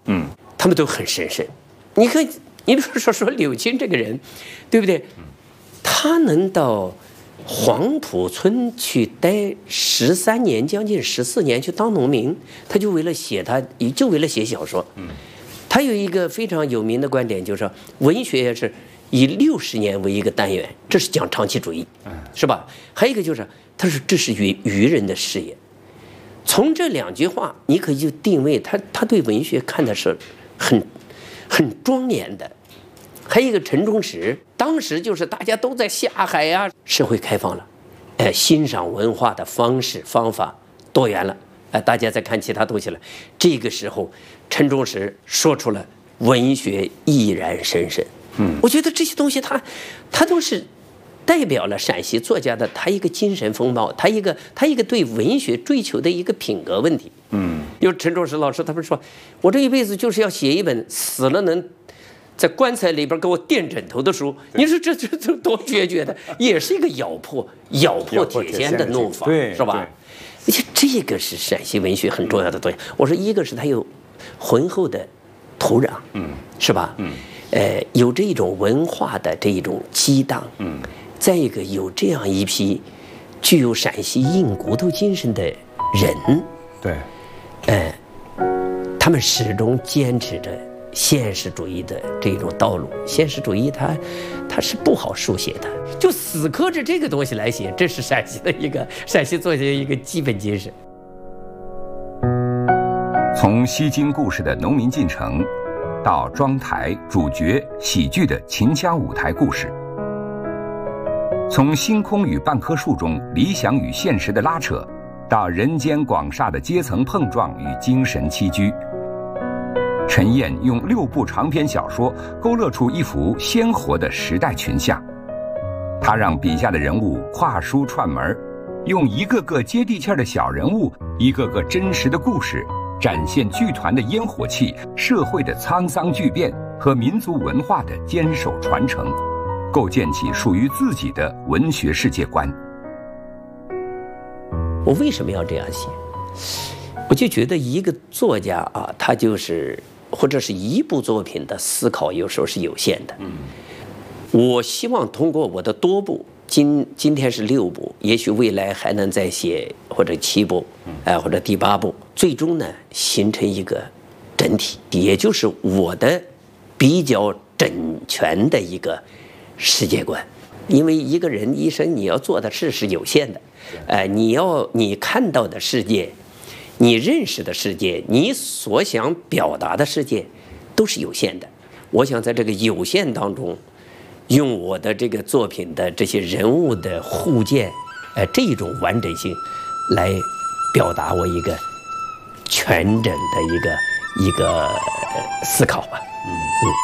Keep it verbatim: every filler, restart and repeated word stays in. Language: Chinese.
嗯， 他们都很神圣。你看，你比如说说柳青这个人，对不对？他能到黄浦村去待十三年，将近十四年，去当农民，他就为了写他，就为了写小说。嗯，他有一个非常有名的观点，就是说文学是以六十年为一个单元，这是讲长期主义，是吧？还有一个就是，他说这是愚愚人的事业。从这两句话，你可以就定位他，他对文学看的是很很庄严的。还有一个陈忠实，当时就是大家都在下海呀、啊，社会开放了，哎，欣赏文化的方式方法多元了，哎，大家在看其他东西了。这个时候，陈忠实说出了文学毅然神圣。嗯，我觉得这些东西他，他都是代表了陕西作家的他一个精神风貌，他一个他一个对文学追求的一个品格问题。嗯，有陈忠实老师他们说，我这一辈子就是要写一本死了能在棺材里边给我垫枕头的书，你说这这这多决绝的，也是一个咬破咬破铁锨的弄法，是吧？而且这个是陕西文学很重要的东西。我说，一个是它有浑厚的土壤，嗯，是吧？嗯，呃，有这种文化的这一种激荡，嗯，再一个有这样一批具有陕西硬骨头精神的人， 对， 呃，他们始终坚持着现实主义的这种道路。现实主义它它是不好书写的，就死磕着这个东西来写，这是陕西的一个陕西作家一个基本精神。 从西京故事的农民进城，到庄台主角喜剧的秦腔舞台故事，从星空与半棵树中理想与现实的拉扯，到人间广厦的阶层碰撞与精神栖居，陈燕用六部长篇小说勾勒出一幅鲜活的时代群像。他让笔下的人物跨书串门，用一个个接地气的小人物，一个个真实的故事，展现剧团的烟火气、社会的沧桑巨变和民族文化的坚守传承，构建起属于自己的文学世界观。 我为什么要这样写？我就觉得一个作家啊，他就是或者是一部作品的思考有时候是有限的。嗯，我希望通过我的多部，今今天是六部，也许未来还能再写或者七部，哎、呃，或者第八部，最终呢形成一个整体，也就是我的比较整全的一个世界观。因为一个人一生你要做的事是有限的，呃，你要你看到的世界，你认识的世界，你所想表达的世界，都是有限的。我想在这个有限当中，用我的这个作品的这些人物的互鉴，呃，这种完整性，来表达我一个全整的一个一个思考吧。嗯嗯。